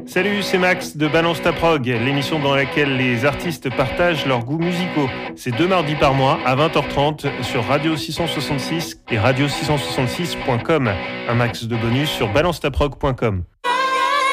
Salut, c'est Max de Balance ta prog, l'émission dans laquelle les artistes partagent leurs goûts musicaux. C'est 2 mardis par mois à 20h30 sur Radio 666 et radio666.com. Un max de bonus sur balancetaprog.com.